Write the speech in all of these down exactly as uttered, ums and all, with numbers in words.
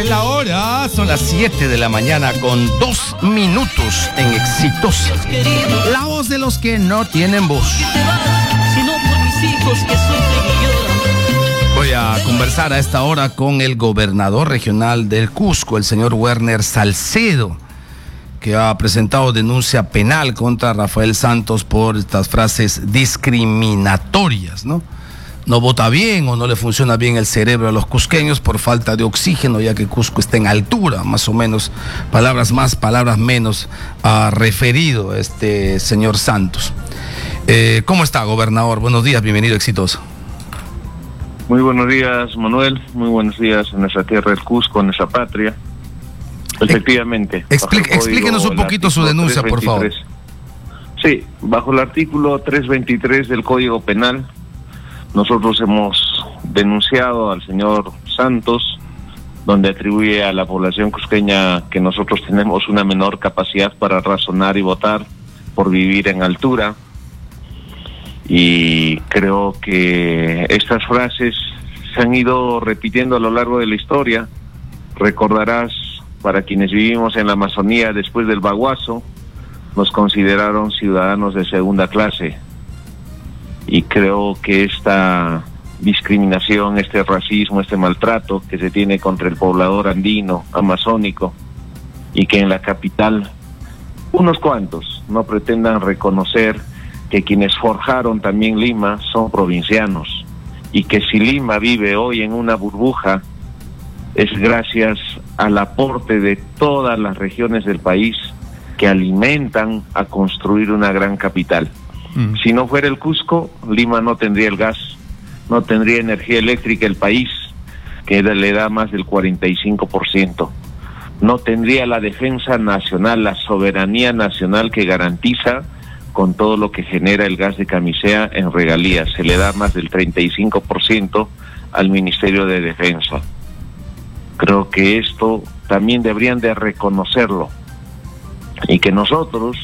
es la hora, son las siete de la mañana con dos minutos en Exitosa. La voz de los que no tienen voz. Voy a conversar a esta hora con el gobernador regional del Cusco, el señor Werner Salcedo, que ha presentado denuncia penal contra Rafael Santos por estas frases discriminatorias, ¿no? No vota bien o no le funciona bien el cerebro a los cusqueños por falta de oxígeno, ya que Cusco está en altura, más o menos, palabras más, palabras menos, ha referido este señor Santos. Eh, ¿Cómo está, gobernador? Buenos días, bienvenido a Exitosa. Muy buenos días, Manuel, muy buenos días en nuestra tierra del Cusco, en nuestra patria. Efectivamente. Explique, explíquenos un poquito su denuncia, por favor. Sí, bajo el artículo trescientos veintitrés del Código Penal, nosotros hemos denunciado al señor Santos, donde atribuye a la población cusqueña que nosotros tenemos una menor capacidad para razonar y votar por vivir en altura. Y creo que estas frases se han ido repitiendo a lo largo de la historia. Recordarás, para quienes vivimos en la Amazonía después del Baguazo, nos consideraron ciudadanos de segunda clase. Y creo que esta discriminación, este racismo, este maltrato que se tiene contra el poblador andino, amazónico, y que en la capital unos cuantos no pretendan reconocer que quienes forjaron también Lima son provincianos, y que si Lima vive hoy en una burbuja es gracias al aporte de todas las regiones del país que alimentan a construir una gran capital. Mm. Si no fuera el Cusco, Lima no tendría el gas, no tendría energía eléctrica el país, que le da más del cuarenta y cinco por ciento. No tendría la defensa nacional, la soberanía nacional que garantiza con todo lo que genera el gas de Camisea en regalías. Se le da más del treinta y cinco por ciento al Ministerio de Defensa. Creo que esto también deberían de reconocerlo, y que nosotros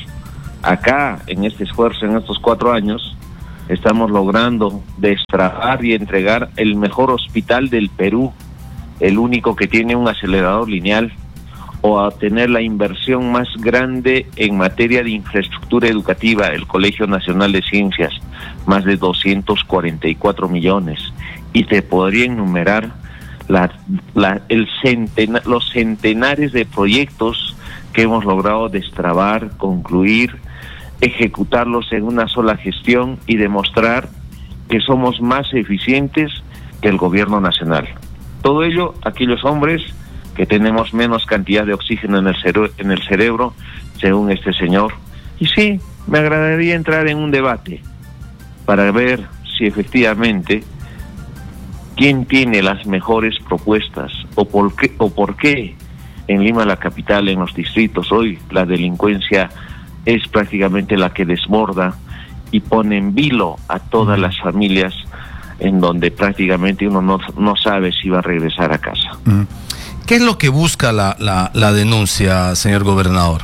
acá en este esfuerzo, en estos cuatro años, estamos logrando destrabar y entregar el mejor hospital del Perú, el único que tiene un acelerador lineal, o a tener la inversión más grande en materia de infraestructura educativa, el Colegio Nacional de Ciencias, más de doscientos cuarenta y cuatro millones. Y te podría enumerar la, la, el centena, los centenares de proyectos que hemos logrado destrabar, concluir, ejecutarlos en una sola gestión y demostrar que somos más eficientes que el gobierno nacional. Todo ello, aquellos hombres que tenemos menos cantidad de oxígeno en el cere- en el cerebro, según este señor. Y sí, me agradaría entrar en un debate para ver si efectivamente quién tiene las mejores propuestas, o por qué, o por qué en Lima, la capital, en los distritos, hoy la delincuencia es prácticamente la que desborda y pone en vilo a todas las familias, en donde prácticamente uno no, no sabe si va a regresar a casa. Mm. ¿Qué es lo que busca la, la, la denuncia, señor gobernador?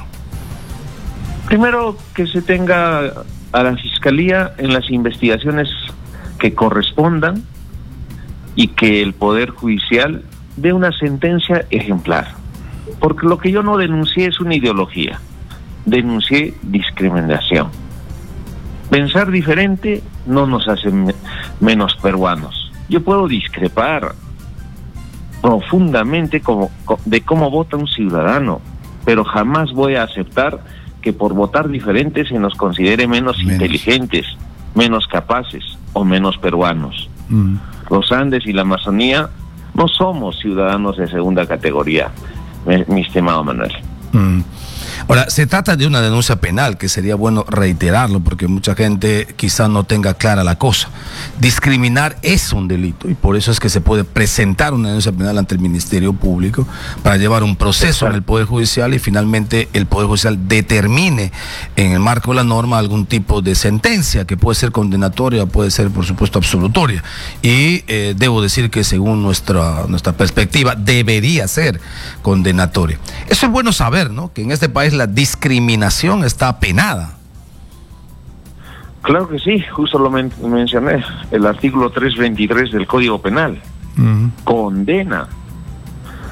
Primero, que se tenga a la Fiscalía en las investigaciones que correspondan, y que el Poder Judicial dé una sentencia ejemplar. Porque lo que yo no denuncié es una ideología, denuncié discriminación. Pensar diferente no nos hace me- menos peruanos. Yo puedo discrepar profundamente como, de cómo vota un ciudadano, pero jamás voy a aceptar que por votar diferente se nos considere menos, menos. inteligentes, menos capaces o menos peruanos. Mm. Los Andes y la Amazonía no somos ciudadanos de segunda categoría, mi, mi estimado Manuel. Mm. Ahora, se trata de una denuncia penal, que sería bueno reiterarlo, porque mucha gente quizá no tenga clara la cosa. Discriminar es un delito, y por eso es que se puede presentar una denuncia penal ante el Ministerio Público para llevar un proceso Exacto. en el Poder Judicial, y finalmente el Poder Judicial determine en el marco de la norma algún tipo de sentencia, que puede ser condenatoria, puede ser por supuesto absolutoria, y eh, debo decir que según nuestra, nuestra perspectiva debería ser condenatoria. Eso es bueno saber, ¿no? Que en este país la discriminación está penada. Claro que sí, justo lo men- mencioné, el artículo trescientos veintitrés del Código Penal uh-huh. condena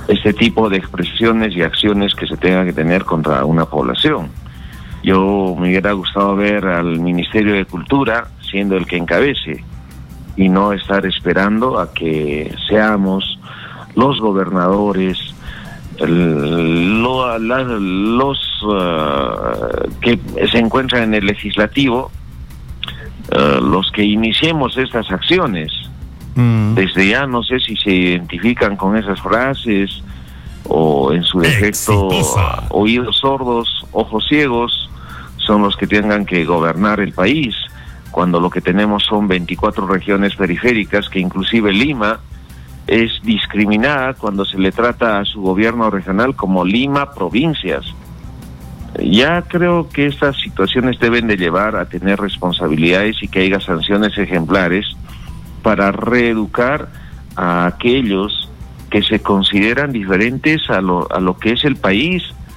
este tipo de expresiones y acciones que se tengan que tener contra una población. Yo me hubiera gustado ver al Ministerio de Cultura siendo el que encabece y no estar esperando a que seamos los gobernadores, el, lo, la, los uh, que se encuentran en el legislativo, uh, los que iniciemos estas acciones. Mm. Desde ya no sé si se identifican con esas frases o en su defecto Exitosa. Oídos sordos, ojos ciegos son los que tengan que gobernar el país, cuando lo que tenemos son veinticuatro regiones periféricas, que inclusive Lima es discriminada cuando se le trata a su gobierno regional como Lima provincias. Ya creo que estas situaciones deben de llevar a tener responsabilidades y que haya sanciones ejemplares para reeducar a aquellos que se consideran diferentes a lo, a lo que es el país,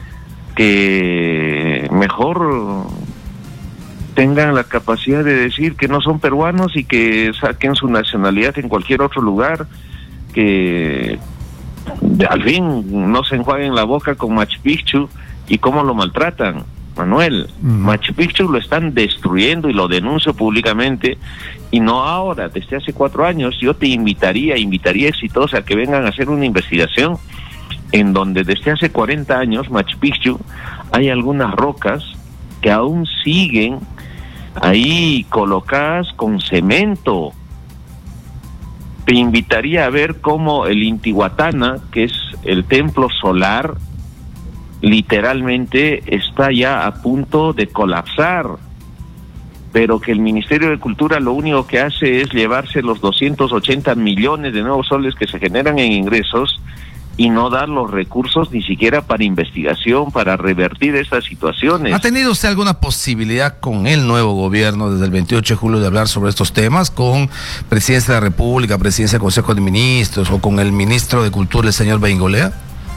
que mejor tengan la capacidad de decir que no son peruanos y que saquen su nacionalidad en cualquier otro lugar, que al fin no se enjuaguen la boca con Machu Picchu y cómo lo maltratan. Manuel, uh-huh. Machu Picchu lo están destruyendo y lo denuncio públicamente, y no ahora, desde hace cuatro años. Yo te invitaría, invitaría Exitosa a que vengan a hacer una investigación en donde desde hace cuarenta años Machu Picchu hay algunas rocas que aún siguen ahí colocadas con cemento. Te invitaría a ver cómo el Intihuatana, que es el templo solar, literalmente está ya a punto de colapsar, pero que el Ministerio de Cultura lo único que hace es llevarse los doscientos ochenta millones de nuevos soles que se generan en ingresos y no dar los recursos ni siquiera para investigación, para revertir estas situaciones. ¿Ha tenido usted alguna posibilidad con el nuevo gobierno desde el veintiocho de julio de hablar sobre estos temas, con Presidencia de la República, Presidencia del Consejo de Ministros o con el Ministro de Cultura, el señor Beingolea?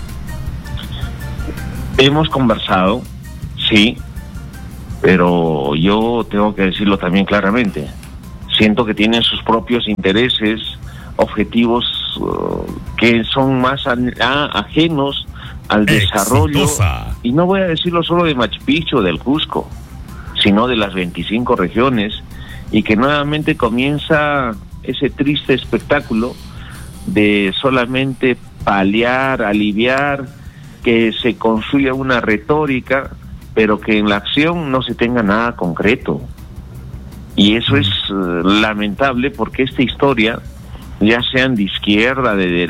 Hemos conversado, sí, pero yo tengo que decirlo también claramente. Siento que tienen sus propios intereses, objetivos uh, que son más a, a, ajenos al desarrollo. Exitosa. Y no voy a decirlo solo de Machu Picchu, del Cusco, sino de las veinticinco regiones, y que nuevamente comienza ese triste espectáculo de solamente paliar, aliviar, que se construya una retórica, pero que en la acción no se tenga nada concreto. Y eso es uh, lamentable, porque esta historia, ya sean de izquierda, de derecha,